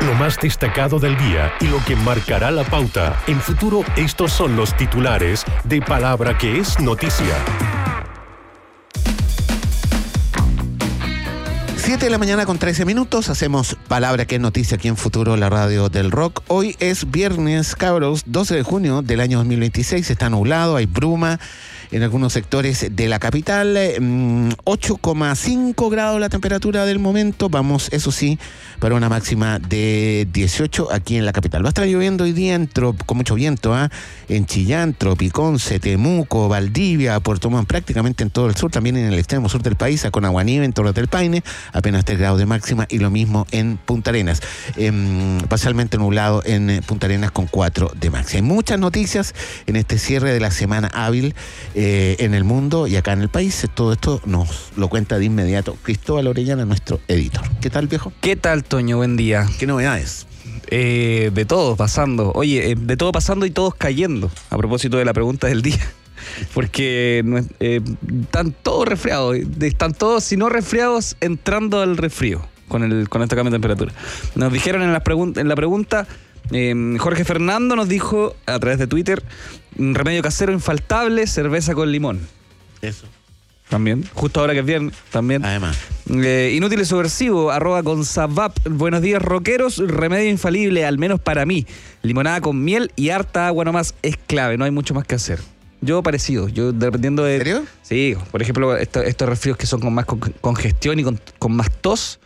Lo más destacado del día y lo que marcará la pauta. En Futuro, estos son los titulares de Palabra que es noticia. 7 de la mañana con 13 minutos, hacemos Palabra que es noticia aquí en Futuro, la radio del rock. Hoy es viernes, cabros, 12 de junio del año 2026, está nublado, hay bruma en algunos sectores de la capital, 8,5 grados la temperatura del momento, vamos, eso sí, para una máxima de 18 aquí en la capital. Va a estar lloviendo hoy día con mucho viento, en Chillán, Tropiconce, Temuco, Valdivia, Puerto Montt, prácticamente en todo el sur, también en el extremo sur del país, con Aguanieve, en Torres del Paine, apenas 3 grados de máxima, y lo mismo en Punta Arenas, parcialmente nublado en Punta Arenas con 4 de máxima. Hay muchas noticias en este cierre de la semana hábil en el mundo y acá en el país. Todo esto nos lo cuenta de inmediato Cristóbal Orellana, nuestro editor. ¿Qué tal, viejo? ¿Qué tal, Toño? Buen día. ¿Qué novedades? De todo pasando. Oye, de todo pasando y todos cayendo. A propósito de la pregunta del día. Porque están todos resfriados. Están todos, si no resfriados, entrando al resfrío con este cambio de temperatura. Nos dijeron en la pregunta, Jorge Fernando nos dijo a través de Twitter: remedio casero infaltable, cerveza con limón. Eso. También, justo ahora que es viernes, también. Además. Inútil y subversivo, @Gonzabap. Buenos días, rockeros. Remedio infalible, al menos para mí. Limonada con miel y harta agua nomás es clave, no hay mucho más que hacer. Yo parecido, dependiendo de... ¿En serio? Sí, por ejemplo, estos resfríos que son con más congestión y con más tos,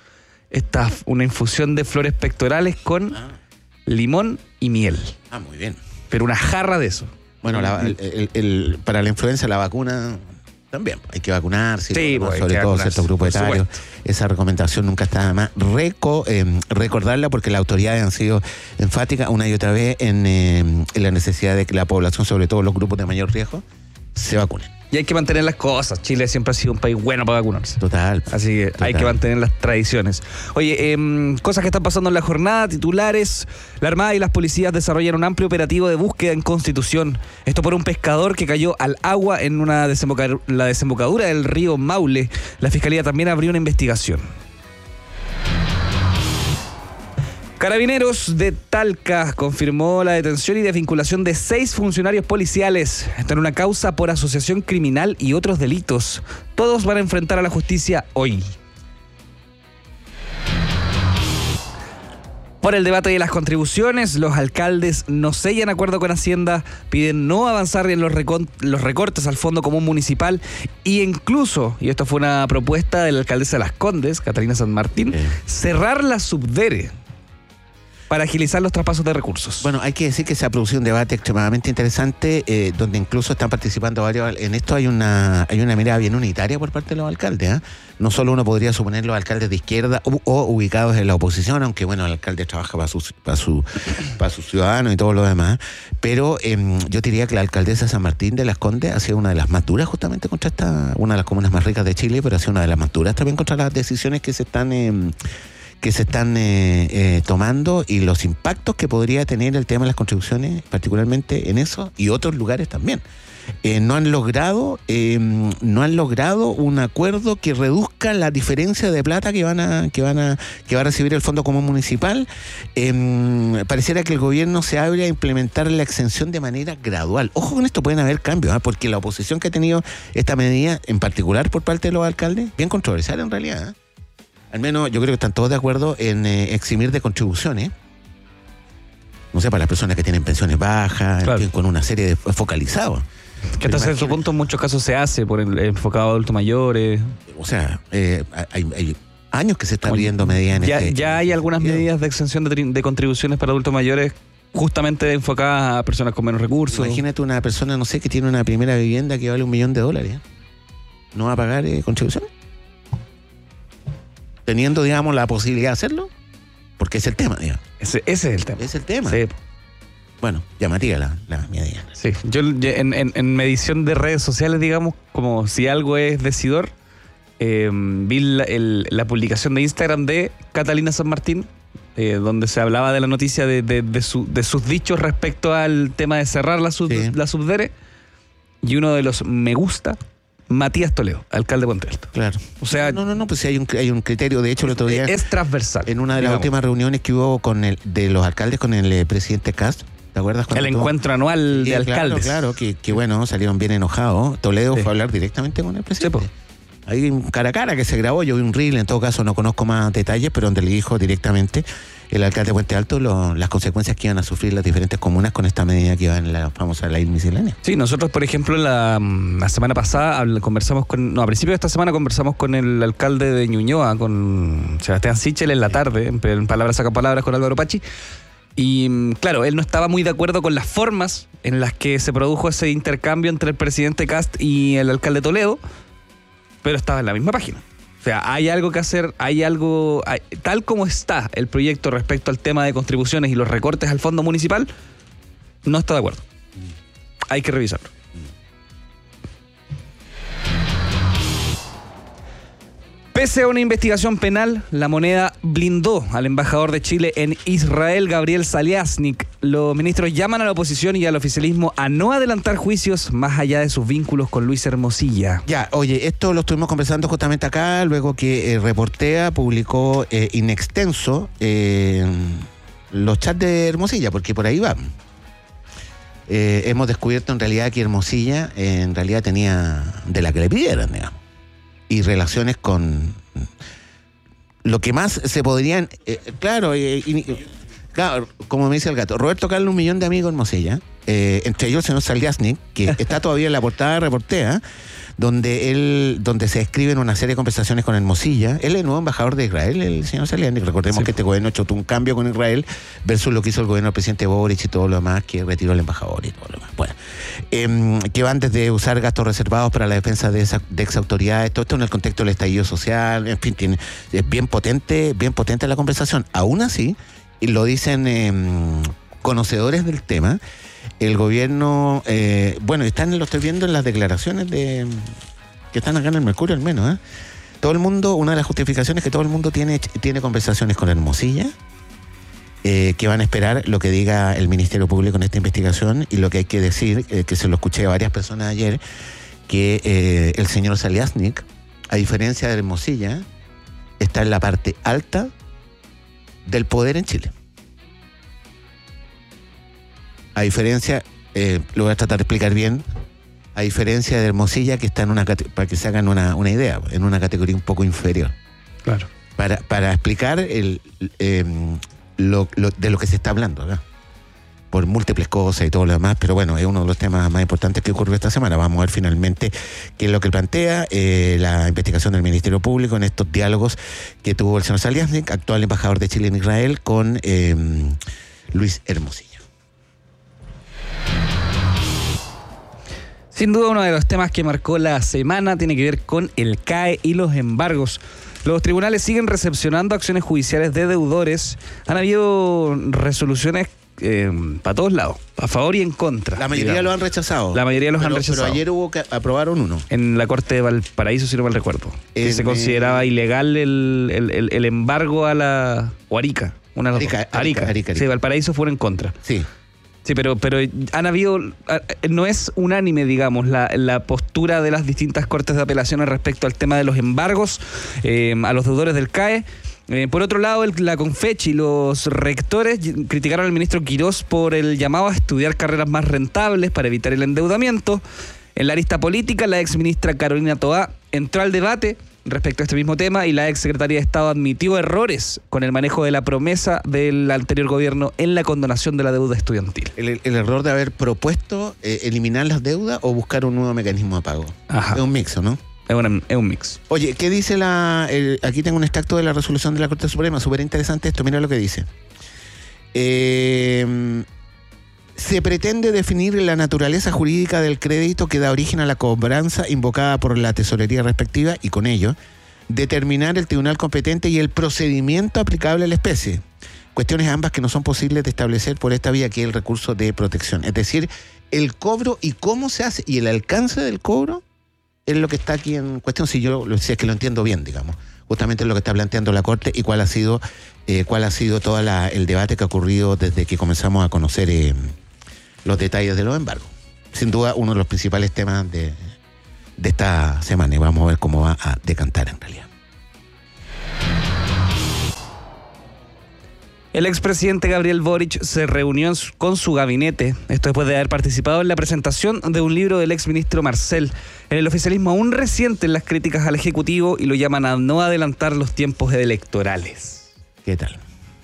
una infusión de flores pectorales con limón y miel. Muy bien. Pero una jarra de eso. Bueno, para la influenza, la vacuna también. Hay que vacunarse, sí, sobre todo ciertos grupos etarios. Esa recomendación nunca está de más recordarla, porque las autoridades han sido enfáticas una y otra vez en la necesidad de que la población, sobre todo los grupos de mayor riesgo, se vacunen. Y hay que mantener las cosas. Chile siempre ha sido un país bueno para vacunarse. Total. Así que hay que mantener las tradiciones. Oye, cosas que están pasando en la jornada, titulares. La Armada y las policías desarrollan un amplio operativo de búsqueda en Constitución. Esto por un pescador que cayó al agua en la desembocadura del río Maule. La Fiscalía también abrió una investigación. Carabineros de Talca confirmó la detención y desvinculación de 6 funcionarios policiales. Están en una causa por asociación criminal y otros delitos. Todos van a enfrentar a la justicia hoy. Por el debate de las contribuciones, los alcaldes no sellan acuerdo con Hacienda, piden no avanzar en los recortes al Fondo Común Municipal e incluso, y esto fue una propuesta de la alcaldesa de Las Condes, Catalina San Martín, cerrar la Subdere para agilizar los traspasos de recursos. Bueno, hay que decir que se ha producido un debate extremadamente interesante, donde incluso están participando varios. En esto hay una mirada bien unitaria por parte de los alcaldes. No solo uno podría suponer los alcaldes de izquierda o ubicados en la oposición, aunque bueno, el alcalde trabaja para sus ciudadanos y todo lo demás. Pero yo diría que la alcaldesa San Martín de Las Condes ha sido una de las más duras justamente contra una de las comunas más ricas de Chile, pero ha sido una de las más duras también contra las decisiones que se están tomando y los impactos que podría tener el tema de las contribuciones, particularmente en eso y otros lugares también. No han logrado un acuerdo que reduzca la diferencia de plata que va a recibir el Fondo Común Municipal. Pareciera que el gobierno se abre a implementar la exención de manera gradual. Ojo con esto, pueden haber cambios, porque la oposición que ha tenido esta medida, en particular por parte de los alcaldes, bien controversial en realidad, Al menos yo creo que están todos de acuerdo en eximir de contribuciones. No sé, para las personas que tienen pensiones bajas, claro, con una serie de focalizados. Que hasta cierto punto en muchos casos se hace por el enfocado a adultos mayores. O sea, hay años que se están viendo medidas en ya hay algunas medidas de exención de contribuciones para adultos mayores justamente enfocadas a personas con menos recursos. Imagínate una persona, no sé, que tiene una primera vivienda que vale $1 millón. ¿No va a pagar contribuciones? Teniendo, digamos, la posibilidad de hacerlo, porque es el tema, digamos. Ese es el tema. Es el tema. Sí. Bueno, llamativa la medida. Sí, yo en medición de redes sociales, digamos, como si algo es decidor, vi la publicación de Instagram de Catalina San Martín, donde se hablaba de la noticia de sus dichos respecto al tema de cerrar la Subdere, y uno de los me gusta Matías Toledo, alcalde de Puente Alto. Claro. O sea, No, pues sí hay un criterio. De hecho, el otro día, es transversal. en una de las últimas reuniones que hubo de los alcaldes con el presidente Cast, ¿te acuerdas? El encuentro anual de alcaldes. Claro, que bueno, salieron bien enojados. Toledo fue a hablar directamente con el presidente. Sí, Hay un cara a cara que se grabó, yo vi un reel, en todo caso no conozco más detalles, pero donde le dijo directamente el alcalde de Puente Alto las consecuencias que iban a sufrir las diferentes comunas con esta medida que iba en la famosa ley miscelánea. Sí, nosotros, por ejemplo, la semana pasada a principio de esta semana conversamos con el alcalde de Ñuñoa, con Sebastián Sichel en la tarde, en Palabras Saca Palabras con Álvaro Pachi. Y claro, él no estaba muy de acuerdo con las formas en las que se produjo ese intercambio entre el presidente Cast y el alcalde Toledo, pero estaba en la misma página. O sea, hay algo que hacer, tal como está el proyecto respecto al tema de contribuciones y los recortes al fondo municipal, no está de acuerdo. Hay que revisarlo. Pese a una investigación penal, La Moneda blindó al embajador de Chile en Israel, Gabriel Saliasnik. Los ministros llaman a la oposición y al oficialismo a no adelantar juicios más allá de sus vínculos con Luis Hermosilla. Ya, oye, esto lo estuvimos conversando justamente acá, luego que Reportea publicó in extenso los chats de Hermosilla, porque por ahí va. Hemos descubierto en realidad que Hermosilla en realidad tenía de la que le pidieran, digamos. Y relaciones con lo que más se podrían... claro, como me dice el gato, Roberto Carlos, 1 millón de amigos en Hermosilla, entre ellos el señor Saliasnik, que está todavía en la portada de Reportea, donde se describen una serie de conversaciones con Hermosilla. Él es el nuevo embajador de Israel, el señor Saliasnik. Recordemos que este gobierno ha hecho un cambio con Israel versus lo que hizo el gobierno del presidente Boric y todo lo demás, que retiró al embajador y todo lo demás. Bueno, que van desde usar gastos reservados para la defensa de exautoridades, todo esto en el contexto del estallido social, en fin, es bien potente la conversación. Aún así, y lo dicen conocedores del tema, el gobierno, lo estoy viendo en las declaraciones que están acá en el Mercurio al menos, todo el mundo, una de las justificaciones es que todo el mundo tiene conversaciones con Hermosilla, que van a esperar lo que diga el Ministerio Público en esta investigación, y lo que hay que decir, que se lo escuché a varias personas ayer, que el señor Saliasnik, a diferencia de Hermosilla, está en la parte alta del poder en Chile. A diferencia, lo voy a tratar de explicar bien, a diferencia de Hermosilla, que está en para que se hagan una idea, en una categoría un poco inferior. Claro. Para explicar de lo que se está hablando acá, por múltiples cosas y todo lo demás, pero bueno, es uno de los temas más importantes que ocurrió esta semana. Vamos a ver finalmente qué es lo que plantea la investigación del Ministerio Público en estos diálogos que tuvo el señor Saliasnik, actual embajador de Chile en Israel, con Luis Hermosilla. Sin duda, uno de los temas que marcó la semana tiene que ver con el CAE y los embargos. Los tribunales siguen recepcionando acciones judiciales de deudores. Han habido resoluciones para todos lados, a favor y en contra. La mayoría lo han rechazado. La mayoría los han rechazado. Pero ayer aprobaron uno. En la Corte de Valparaíso, si no mal recuerdo. Que se consideraba ilegal el embargo a la... o Arica. Arica. Sí, Valparaíso fueron en contra. Sí. Sí, pero han habido, no es unánime, digamos, la postura de las distintas cortes de apelaciones respecto al tema de los embargos a los deudores del CAE. Por otro lado, la Confechi y los rectores criticaron al ministro Quirós por el llamado a estudiar carreras más rentables para evitar el endeudamiento. En la arista política, la exministra Carolina Toá entró al debate respecto a este mismo tema, y la ex secretaria de Estado admitió errores con el manejo de la promesa del anterior gobierno en la condonación de la deuda estudiantil. El error de haber propuesto eliminar las deudas o buscar un nuevo mecanismo de pago. Ajá. Es un mix, ¿no? Es un mix. Oye, ¿qué dice aquí tengo un extracto de la resolución de la Corte Suprema, súper interesante esto, mira lo que dice. Se pretende definir la naturaleza jurídica del crédito que da origen a la cobranza invocada por la tesorería respectiva, y con ello determinar el tribunal competente y el procedimiento aplicable a la especie. Cuestiones ambas que no son posibles de establecer por esta vía, que es el recurso de protección. Es decir, el cobro y cómo se hace y el alcance del cobro es lo que está aquí en cuestión, si es que lo entiendo bien, digamos. Justamente es lo que está planteando la Corte, y cuál ha sido todo el debate que ha ocurrido desde que comenzamos a conocer los detalles de los embargos. Sin duda, uno de los principales temas de de esta semana y vamos a ver cómo va a decantar en realidad. El expresidente Gabriel Boric se reunió con su gabinete, esto después de haber participado en la presentación de un libro del exministro Marcel. En el oficialismo aún resienten las críticas al Ejecutivo y lo llaman a no adelantar los tiempos electorales. ¿Qué tal?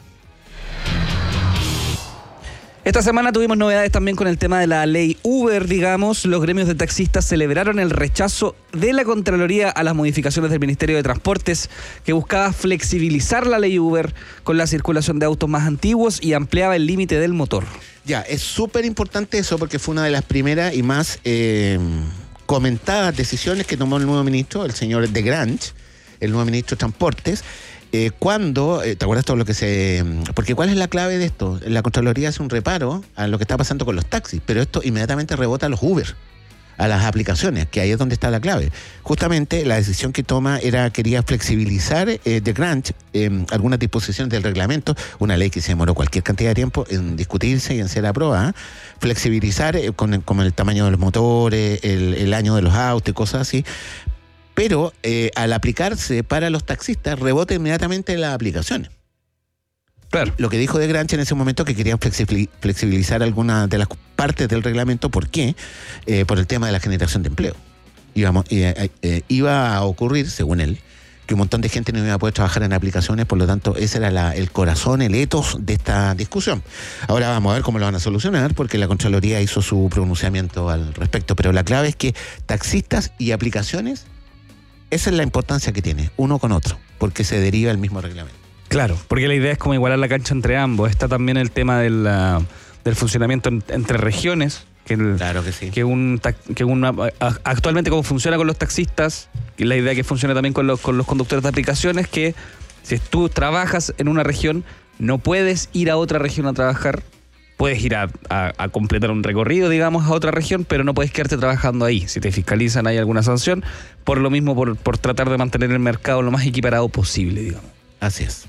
Esta semana tuvimos novedades también con el tema de la ley Uber, digamos. Los gremios de taxistas celebraron el rechazo de la Contraloría a las modificaciones del Ministerio de Transportes, que buscaba flexibilizar la ley Uber con la circulación de autos más antiguos y ampliaba el límite del motor. Ya, es súper importante eso porque fue una de las primeras y más comentadas decisiones que tomó el nuevo ministro, el señor de Grange, el nuevo ministro de Transportes. Cuando, ¿te acuerdas todo lo que se...? Porque ¿cuál es la clave de esto? La Contraloría hace un reparo a lo que está pasando con los taxis, pero esto inmediatamente rebota a los Uber, a las aplicaciones, que ahí es donde está la clave. Justamente la decisión que toma quería flexibilizar de Grange algunas disposiciones del reglamento, una ley que se demoró cualquier cantidad de tiempo en discutirse y en ser aprobada, flexibilizar con el tamaño de los motores, el año de los autos y cosas así. Pero al aplicarse para los taxistas, rebota inmediatamente en las aplicaciones. Claro. Lo que dijo de Grange en ese momento es que querían flexibilizar algunas de las partes del reglamento. ¿Por qué? Por el tema de la generación de empleo. Iba a ocurrir, según él, que un montón de gente no iba a poder trabajar en aplicaciones, por lo tanto, ese era el corazón, el ethos de esta discusión. Ahora vamos a ver cómo lo van a solucionar, porque la Contraloría hizo su pronunciamiento al respecto. Pero la clave es que taxistas y aplicaciones, esa es la importancia que tiene, uno con otro, porque se deriva el mismo reglamento. Claro, porque la idea es como igualar la cancha entre ambos. Está también el tema del funcionamiento entre regiones. Claro que sí. Actualmente como funciona con los taxistas, y la idea que funcione también con los conductores de aplicaciones, que si tú trabajas en una región, no puedes ir a otra región a trabajar. Puedes ir a completar un recorrido, digamos, a otra región, pero no puedes quedarte trabajando ahí. Si te fiscalizan hay alguna sanción, por lo mismo por tratar de mantener el mercado lo más equiparado posible, digamos. Así es.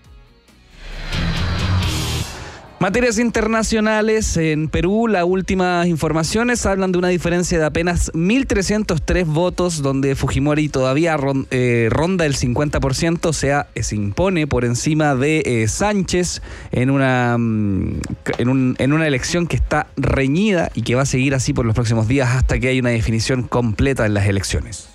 Materias internacionales. En Perú, las últimas informaciones hablan de una diferencia de apenas 1.303 votos, donde Fujimori todavía ronda el 50%, o sea, se impone por encima de Sánchez en una elección que está reñida y que va a seguir así por los próximos días hasta que haya una definición completa en las elecciones.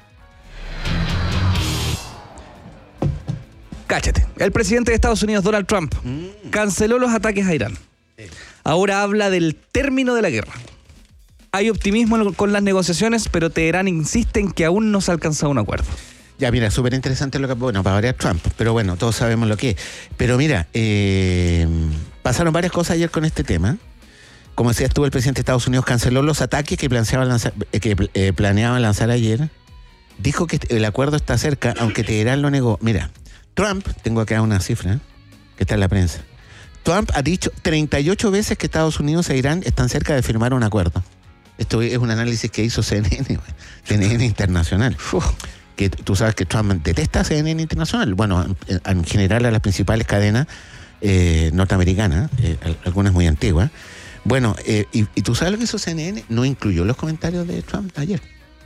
Cáchate, el presidente de Estados Unidos, Donald Trump, canceló los ataques a Irán. Ahora habla del término de la guerra. Hay optimismo con las negociaciones, pero Teherán insiste en que aún no se ha alcanzado un acuerdo. Ya, mira, súper interesante lo que... Bueno, para variar Trump, pero bueno, todos sabemos lo que es. Pero mira, pasaron varias cosas ayer con este tema. Como decías tú, el presidente de Estados Unidos canceló los ataques que planeaban lanzar ayer. Dijo que el acuerdo está cerca, aunque Teherán lo negó. Mira, Trump, tengo acá una cifra que está en la prensa. Trump ha dicho 38 veces que Estados Unidos e Irán están cerca de firmar un acuerdo. Esto es un análisis que hizo CNN, CNN Internacional. Que tú sabes que Trump detesta CNN Internacional. Bueno, en general a las principales cadenas norteamericanas, algunas muy antiguas. Bueno, y tú sabes lo que hizo CNN, no incluyó los comentarios de Trump ayer.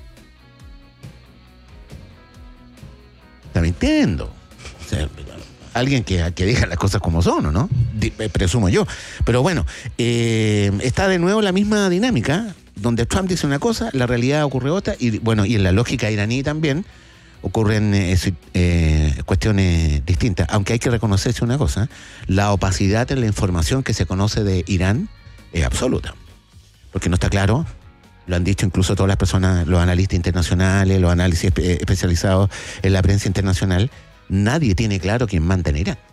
Está mintiendo. O sea, alguien que diga las cosas como son, ¿o no? Presumo yo. Pero bueno, está de nuevo la misma dinámica, donde Trump dice una cosa, la realidad ocurre otra, y bueno, y en la lógica iraní también ocurren cuestiones distintas. Aunque hay que reconocerse una cosa, la opacidad en la información que se conoce de Irán es absoluta. Porque no está claro, lo han dicho incluso todas las personas, los analistas internacionales, los análisis especializados en la prensa internacional. Nadie tiene claro quién manda en Irán.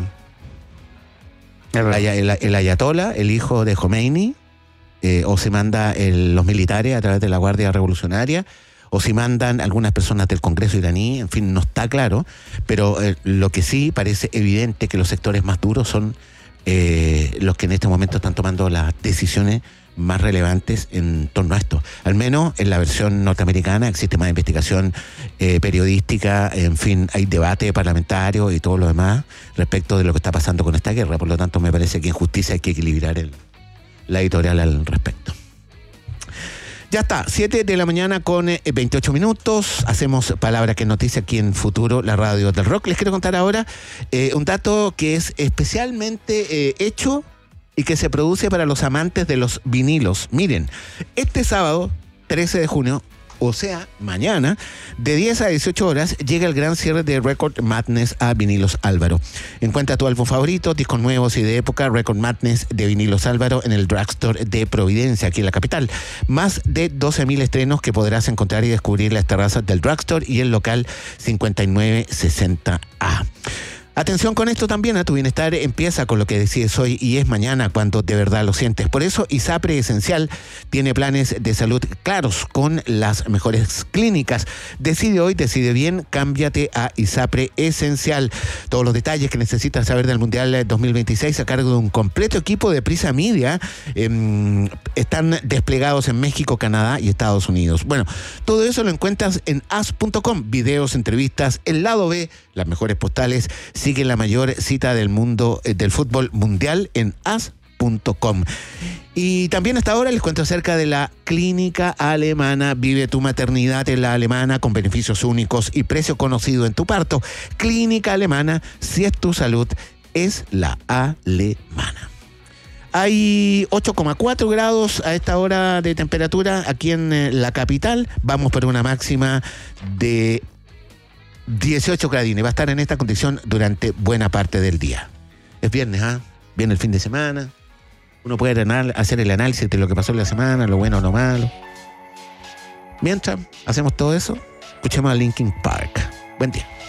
El ayatolá, el hijo de Khomeini, o se manda los militares a través de la Guardia Revolucionaria, o si mandan algunas personas del Congreso iraní, en fin, no está claro, pero lo que sí parece evidente que los sectores más duros son los que en este momento están tomando las decisiones más relevantes en torno a esto. Al menos en la versión norteamericana existe más investigación periodística, en fin, hay debate parlamentario y todo lo demás respecto de lo que está pasando con esta guerra. Por lo tanto, me parece que en justicia hay que equilibrar la editorial al respecto. Ya está, 7 de la mañana con 28 minutos. Hacemos Palabra que es Noticia aquí en Futuro, la radio del rock. Les quiero contar ahora un dato que es especialmente hecho y que se produce para los amantes de los vinilos. Miren, este sábado, 13 de junio, o sea, mañana, de 10 a 18 horas, llega el gran cierre de Record Madness a Vinilos Álvaro. Encuentra tu álbum favorito, discos nuevos y de época, Record Madness de Vinilos Álvaro en el Drugstore de Providencia, aquí en la capital. Más de 12.000 estrenos que podrás encontrar y descubrir en las terrazas del Drugstore y el local 5960A. Atención con esto también, tu bienestar empieza con lo que decides hoy y es mañana cuando de verdad lo sientes. Por eso ISAPRE Esencial tiene planes de salud claros con las mejores clínicas. Decide hoy, decide bien, cámbiate a ISAPRE Esencial. Todos los detalles que necesitas saber del Mundial 2026 a cargo de un completo equipo de Prisa Media están desplegados en México, Canadá y Estados Unidos. Bueno, todo eso lo encuentras en as.com, videos, entrevistas, el lado B, las mejores postales. Sigue la mayor cita del mundo del fútbol mundial en as.com. Y también hasta ahora les cuento acerca de la Clínica Alemana. Vive tu maternidad en la Alemana con beneficios únicos y precio conocido en tu parto. Clínica Alemana, si es tu salud, es la alemana. Hay 8,4 grados a esta hora de temperatura aquí en la capital. Vamos por una máxima de 18 gradines. Va a estar en esta condición durante buena parte del día. Es viernes, viene el fin de semana. Uno puede hacer el análisis de lo que pasó en la semana, lo bueno o lo malo. Mientras hacemos todo eso, escuchemos a Linkin Park. Buen día.